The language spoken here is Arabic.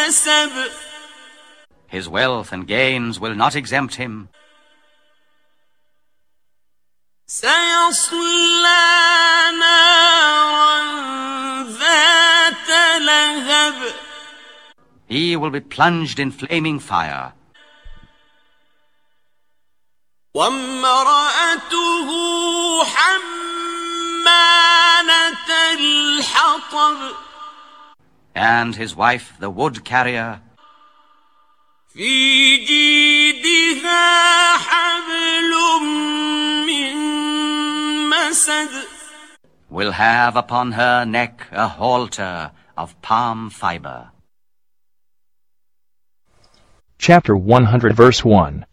اكتسب. His wealth and gains will not exempt him. سيصلى نارا ذات لهب. He will be plunged in flaming fire. وامرأته حمالة الحطب. And his wife, the wood carrier, في جيدها حبل من مسد. will have upon her neck a halter of palm fiber. Chapter 100 verse 1.